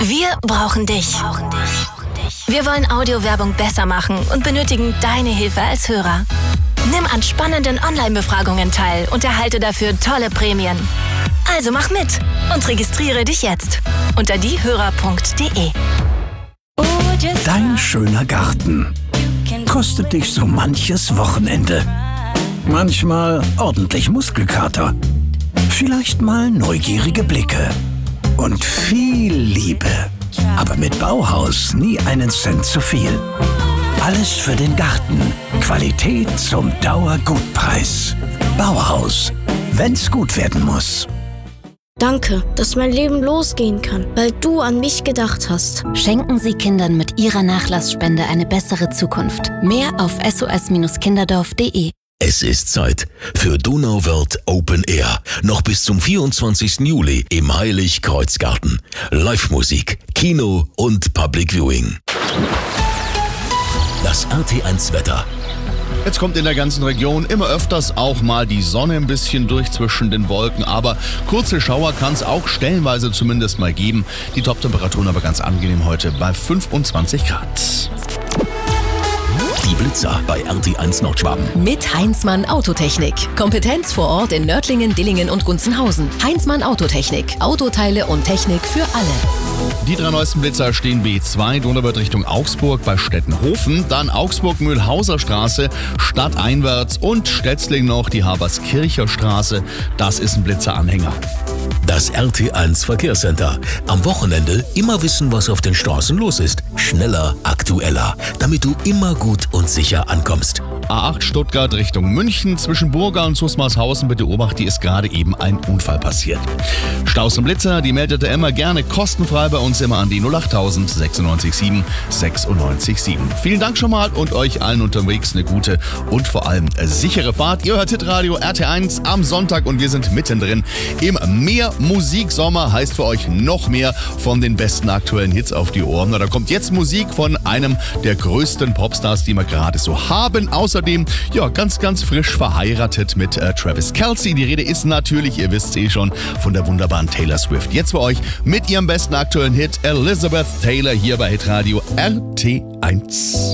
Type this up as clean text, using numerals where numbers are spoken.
Wir brauchen dich. Wir wollen Audiowerbung besser machen und benötigen deine Hilfe als Hörer. Nimm an spannenden Online-Befragungen teil und erhalte dafür tolle Prämien. Also mach mit und registriere dich jetzt unter diehörer.de. Dein schöner Garten kostet dich so manches Wochenende. Manchmal ordentlich Muskelkater. Vielleicht mal neugierige Blicke. Und viel Liebe. Aber mit Bauhaus nie einen Cent zu viel. Alles für den Garten. Qualität zum Dauergutpreis. Bauhaus. Wenn's gut werden muss. Danke, dass mein Leben losgehen kann, weil du an mich gedacht hast. Schenken Sie Kindern mit Ihrer Nachlassspende eine bessere Zukunft. Mehr auf sos-kinderdorf.de. Es ist Zeit für Donauwörth Open Air. Noch bis zum 24. Juli im Heilig-Kreuz-Garten. Live-Musik, Kino und Public Viewing. Das RT1-Wetter. Jetzt kommt in der ganzen Region immer öfters auch mal die Sonne ein bisschen durch zwischen den Wolken, aber kurze Schauer kann es auch stellenweise zumindest mal geben. Die Top-Temperaturen aber ganz angenehm heute bei 25 Grad. Die Blitzer bei RT1 Nordschwaben. Mit Heinzmann Autotechnik. Kompetenz vor Ort in Nördlingen, Dillingen und Gunzenhausen. Heinzmann Autotechnik. Autoteile und Technik für alle. Die 3 neuesten Blitzer stehen B2, Donauwörth Richtung Augsburg bei Stettenhofen, dann Augsburg-Mühlhauser Straße, stadteinwärts und Stetzling noch die Haberskircher Straße. Das ist ein Blitzeranhänger. Das RT1 Verkehrscenter. Am Wochenende immer wissen, was auf den Straßen los ist. Schneller, aktueller, damit du immer gut und sicher ankommst. A8 Stuttgart Richtung München, zwischen Burga und Susmarshausen, bitte Obacht, hier ist gerade eben ein Unfall passiert. Staus und Blitzer, die meldet ihr immer gerne kostenfrei bei uns immer an die 08000 96 7 96 7. Vielen Dank schon mal und euch allen unterwegs eine gute und vor allem sichere Fahrt. Ihr hört Hitradio RT1 am Sonntag und wir sind mittendrin im Mehr-Musik-Sommer. Heißt für euch noch mehr von den besten aktuellen Hits auf die Ohren. Da kommt jetzt Musik von einem der größten Popstars, die wir gerade so haben. Außerdem, ja, ganz frisch verheiratet mit Travis Kelce. Die Rede ist natürlich, ihr wisst es schon, von der wunderbaren Taylor Swift. Jetzt für euch mit ihrem besten aktuellen Hit Elizabeth Taylor hier bei Hitradio RT1.